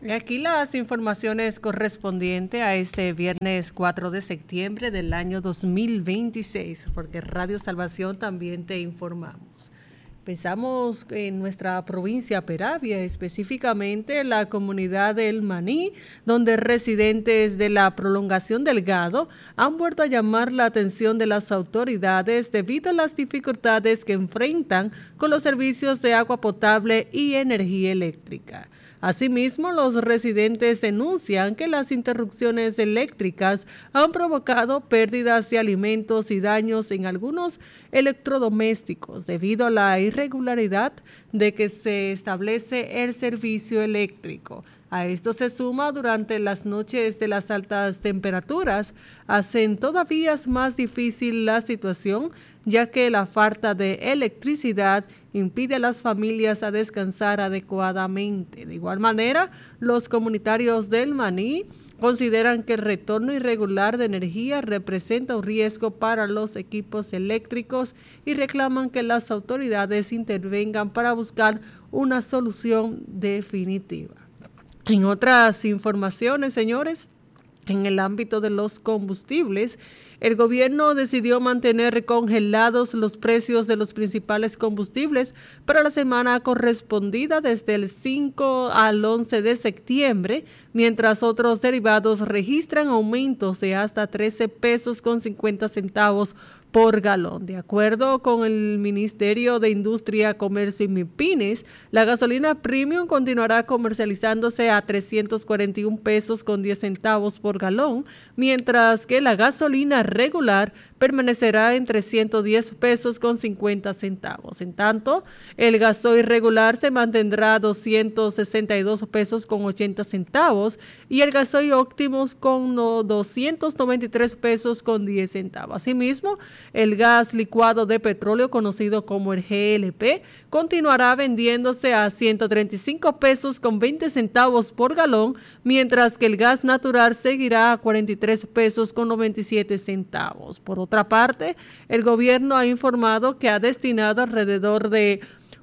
Y aquí las informaciones correspondientes a este viernes 4 de septiembre del año 2026, porque Radio Salvación también te informamos. Pensamos en nuestra provincia Peravia, específicamente la comunidad del Maní, donde residentes de la prolongación del Gado han vuelto a llamar la atención de las autoridades debido a las dificultades que enfrentan con los servicios de agua potable y energía eléctrica. Asimismo, los residentes denuncian que las interrupciones eléctricas han provocado pérdidas de alimentos y daños en algunos electrodomésticos debido a la irregularidad de que se establece el servicio eléctrico. A esto se suma durante las noches de las altas temperaturas, hacen todavía más difícil la situación, ya que la falta de electricidad impide a las familias a descansar adecuadamente. De igual manera, los comunitarios del Maní consideran que el retorno irregular de energía representa un riesgo para los equipos eléctricos y reclaman que las autoridades intervengan para buscar una solución definitiva. En otras informaciones, señores, en el ámbito de los combustibles, el gobierno decidió mantener congelados los precios de los principales combustibles para la semana correspondida desde el 5 al 11 de septiembre, mientras otros derivados registran aumentos de hasta 13 pesos con 50 centavos por galón. De acuerdo con el Ministerio de Industria, Comercio y MIPIMES, la gasolina premium continuará comercializándose a 341 pesos con 10 centavos por galón, mientras que la gasolina regular permanecerá en 310 pesos con 50 centavos. En tanto, el gasoil regular se mantendrá a 262 pesos con 80 centavos y el gasoil Optimus con 293 pesos con 10 centavos. Asimismo, el gas licuado de petróleo, conocido como el GLP, continuará vendiéndose a 135 pesos con 20 centavos por galón, mientras que el gas natural seguirá a 43 pesos con 97 centavos. Por otra parte, el gobierno ha informado que ha destinado alrededor de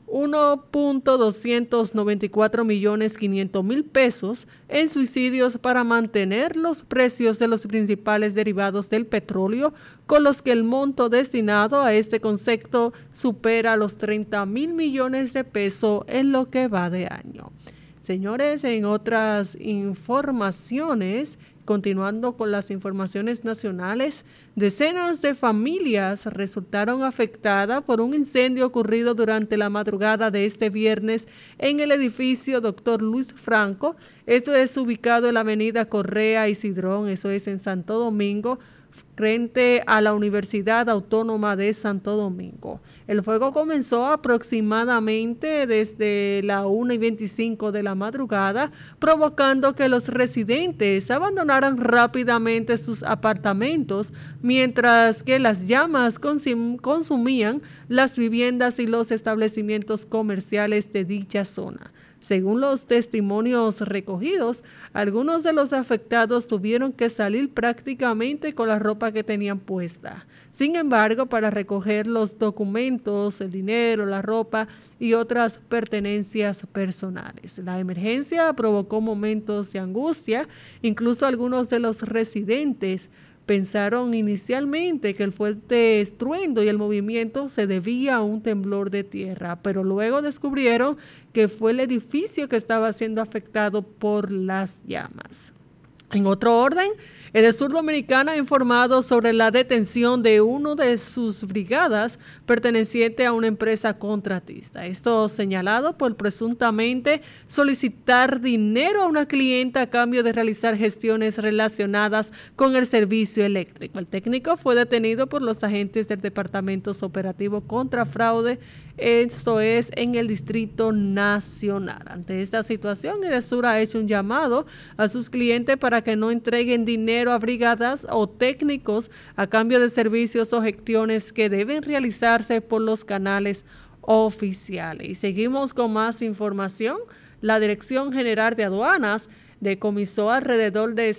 1.294.500.000 pesos en subsidios para mantener los precios de los principales derivados del petróleo, con los que el monto destinado a este concepto supera los 30.000 millones de pesos en lo que va de año. Señores, en otras informaciones, continuando con las informaciones nacionales, decenas de familias resultaron afectadas por un incendio ocurrido durante la madrugada de este viernes en el edificio Dr. Luis Franco. Esto es ubicado en la avenida Correa y Cidrón, eso es en Santo Domingo, frente a la Universidad Autónoma de Santo Domingo. El fuego comenzó aproximadamente desde la 1:25 de la madrugada, provocando que los residentes abandonaran rápidamente sus apartamentos, mientras que las llamas consumían las viviendas y los establecimientos comerciales de dicha zona. Según los testimonios recogidos, algunos de los afectados tuvieron que salir prácticamente con la ropa que tenían puesta. Sin embargo, para recoger los documentos, el dinero, la ropa y otras pertenencias personales. La emergencia provocó momentos de angustia. Incluso algunos de los residentes pensaron inicialmente que el fuerte estruendo y el movimiento se debía a un temblor de tierra, pero luego descubrieron que fue el edificio que estaba siendo afectado por las llamas. En otro orden, Edesur Dominicana ha informado sobre la detención de uno de sus brigadas perteneciente a una empresa contratista. Esto señalado por presuntamente solicitar dinero a una clienta a cambio de realizar gestiones relacionadas con el servicio eléctrico. El técnico fue detenido por los agentes del Departamento Operativo contra Fraude, esto es en el Distrito Nacional. Ante esta situación, Edesur ha hecho un llamado a sus clientes para que no entreguen dinero a brigadas o técnicos a cambio de servicios o gestiones que deben realizarse por los canales oficiales. Y seguimos con más información. La Dirección General de Aduanas decomisó alrededor de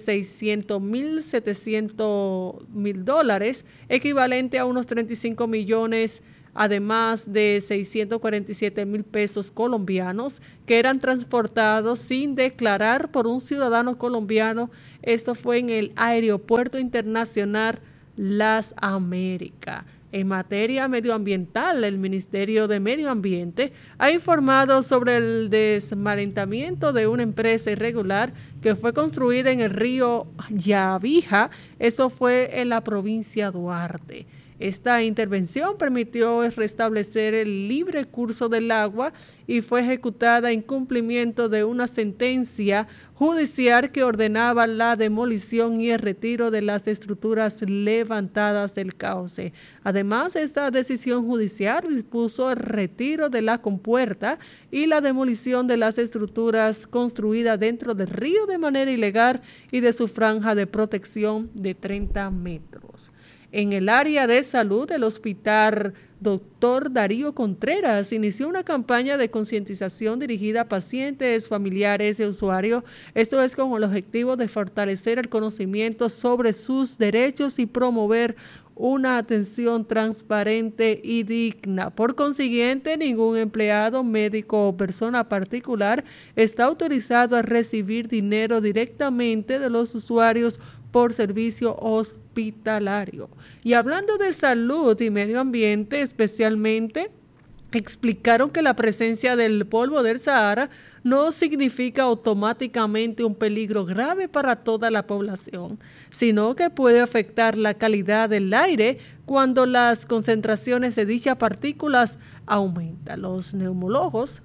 $600,700,000, equivalente a unos 35 millones además de 647,000 pesos colombianos que eran transportados sin declarar por un ciudadano colombiano. Esto fue en el Aeropuerto Internacional Las Américas. En materia medioambiental, el Ministerio de Medio Ambiente ha informado sobre el desmantelamiento de una empresa irregular que fue construida en el río Yavija. Eso fue en la provincia de Duarte. Esta intervención permitió restablecer el libre curso del agua y fue ejecutada en cumplimiento de una sentencia judicial que ordenaba la demolición y el retiro de las estructuras levantadas del cauce. Además, esta decisión judicial dispuso el retiro de la compuerta y la demolición de las estructuras construidas dentro del río de manera ilegal y de su franja de protección de 30 metros. En el área de salud, el Hospital Dr. Darío Contreras inició una campaña de concientización dirigida a pacientes, familiares y usuarios. Esto es con el objetivo de fortalecer el conocimiento sobre sus derechos y promover una atención transparente y digna. Por consiguiente, ningún empleado, médico o persona particular está autorizado a recibir dinero directamente de los usuarios por servicio hospitalario. Y hablando de salud y medio ambiente, especialmente, explicaron que la presencia del polvo del Sahara no significa automáticamente un peligro grave para toda la población, sino que puede afectar la calidad del aire cuando las concentraciones de dichas partículas aumentan. Los neumólogos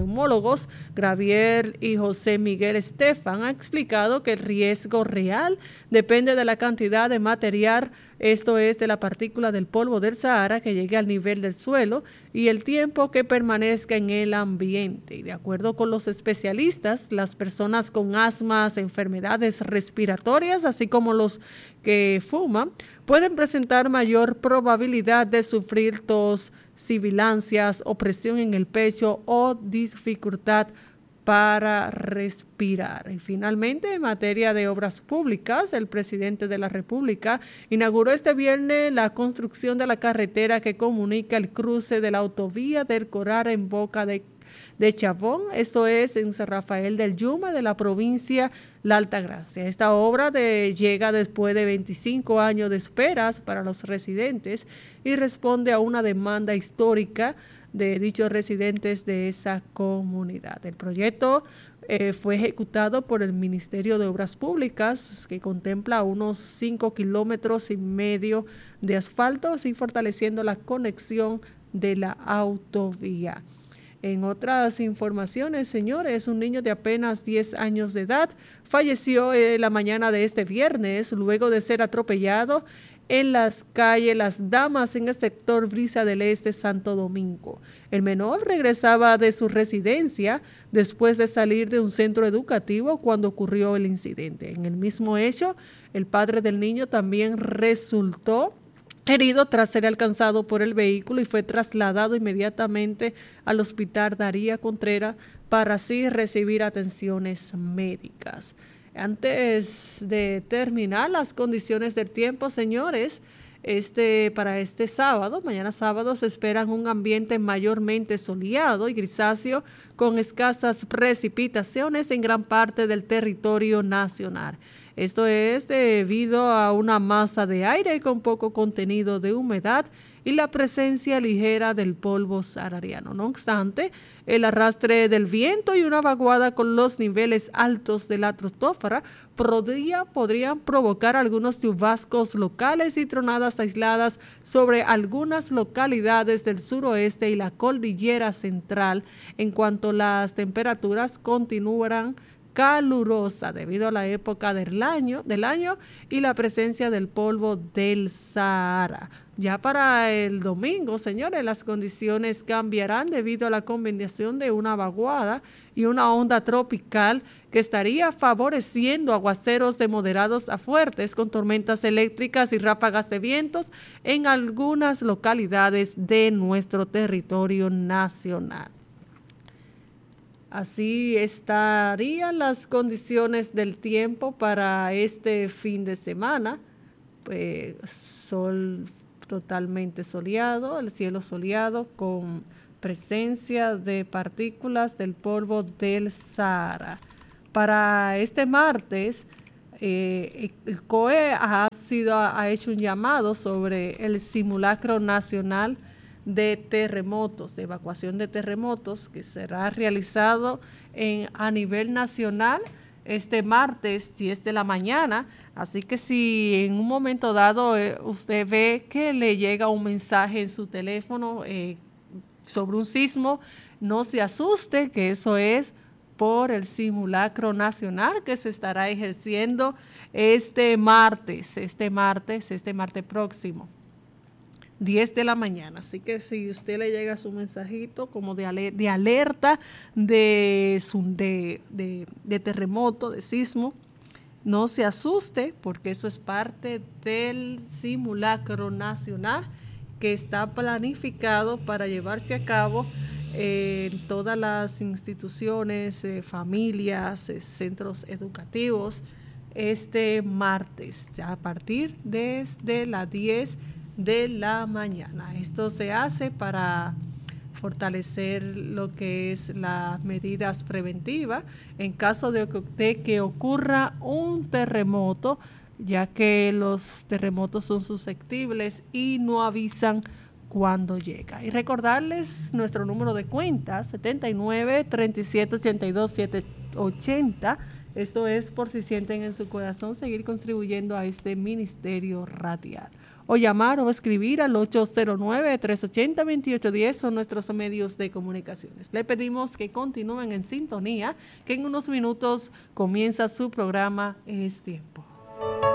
Gabriel y José Miguel Estefan han explicado que el riesgo real depende de la cantidad de material, esto es de la partícula del polvo del Sahara que llegue al nivel del suelo y el tiempo que permanezca en el ambiente. Y de acuerdo con los especialistas, las personas con asmas, enfermedades respiratorias, así como los que fuman, pueden presentar mayor probabilidad de sufrir tos, sibilancias, opresión en el pecho o dificultad para respirar. Y finalmente, en materia de obras públicas, el presidente de la República inauguró este viernes la construcción de la carretera que comunica el cruce de la autovía del Corar en Boca de Chabón, esto es en San Rafael del Yuma, de la provincia La Altagracia. Esta obra llega después de 25 años de esperas para los residentes y responde a una demanda histórica de dichos residentes de esa comunidad. El proyecto fue ejecutado por el Ministerio de Obras Públicas, que contempla unos 5,5 kilómetros de asfalto, así fortaleciendo la conexión de la autovía. En otras informaciones, señores, un niño de apenas 10 años de edad falleció la mañana de este viernes luego de ser atropellado en las calles Las Damas en el sector Brisa del Este, Santo Domingo. El menor regresaba de su residencia después de salir de un centro educativo cuando ocurrió el incidente. En el mismo hecho, el padre del niño también resultó herido tras ser alcanzado por el vehículo y fue trasladado inmediatamente al Hospital Darío Contreras para así recibir atenciones médicas. Antes de terminar, las condiciones del tiempo, señores, para este sábado, mañana sábado, se esperan un ambiente mayormente soleado y grisáceo con escasas precipitaciones en gran parte del territorio nacional. Esto es debido a una masa de aire con poco contenido de humedad y la presencia ligera del polvo sahariano. No obstante, el arrastre del viento y una vaguada con los niveles altos de la troposfera podrían provocar algunos chubascos locales y tronadas aisladas sobre algunas localidades del suroeste y la cordillera central, en cuanto las temperaturas continuarán calurosa debido a la época del año y la presencia del polvo del Sahara. Ya para el domingo, señores, las condiciones cambiarán debido a la combinación de una vaguada y una onda tropical que estaría favoreciendo aguaceros de moderados a fuertes con tormentas eléctricas y ráfagas de vientos en algunas localidades de nuestro territorio nacional. Así estarían las condiciones del tiempo para este fin de semana. Pues sol totalmente soleado, el cielo soleado con presencia de partículas del polvo del Sahara. Para este martes, el COE ha hecho un llamado sobre el simulacro nacional de terremotos, de evacuación de terremotos, que será realizado a nivel nacional este martes 10 de la mañana. Así que si en un momento dado usted ve que le llega un mensaje en su teléfono sobre un sismo, no se asuste, que eso es por el simulacro nacional que se estará ejerciendo este martes próximo, 10 de la mañana. Así que si usted le llega su mensajito como de alerta de terremoto, de sismo, no se asuste, porque eso es parte del simulacro nacional que está planificado para llevarse a cabo en todas las instituciones, familias, centros educativos, este martes, a partir desde las 10 de la mañana. Esto se hace para fortalecer lo que es las medidas preventivas en caso de que ocurra un terremoto, ya que los terremotos son susceptibles y no avisan cuando llega. Y recordarles nuestro número de cuenta, 79-3782-780. Esto es por si sienten en su corazón seguir contribuyendo a este ministerio radial. O llamar o escribir al 809-380-2810 son nuestros medios de comunicaciones. Le pedimos que continúen en sintonía, que en unos minutos comienza su programa Es Tiempo.